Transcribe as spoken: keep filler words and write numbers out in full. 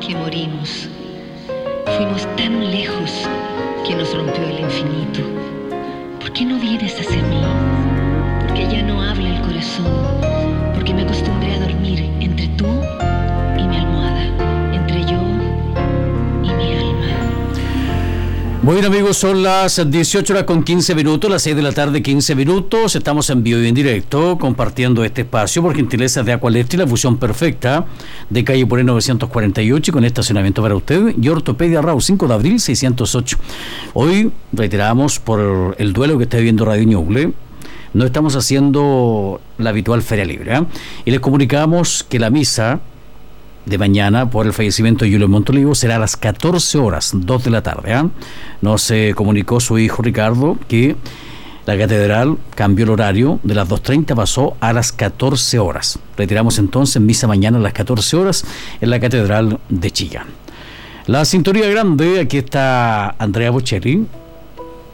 que morimos. Fuimos tan lejos que nos rompió el infinito. ¿Por qué no vienes hacia mí? Porque ya no habla el corazón. Porque me acostumbré a dormir entre tú y mi almohada, entre yo y mi alma. Bueno, amigos, son las dieciocho horas con quince minutos, las seis de la tarde, quince minutos. Estamos en vivo y en directo compartiendo este espacio por gentileza de Aqualepti, la fusión perfecta de calle Poré novecientos cuarenta y ocho, con estacionamiento para usted, y Ortopedia Rau, cinco de abril seiscientos ocho. Hoy reiteramos por el duelo que está viviendo Radio Ñuble. No estamos haciendo la habitual feria libre, ¿eh? Y les comunicamos que la misa de mañana por el fallecimiento de Julio Montolivo será a las catorce horas, dos de la tarde. ¿eh? Nos eh, comunicó su hijo Ricardo que la catedral cambió el horario, de las dos treinta pasó a las catorce horas. Retiramos entonces misa mañana a las catorce horas en la catedral de Chillán. La sintonía grande, aquí está Andrea Bocelli,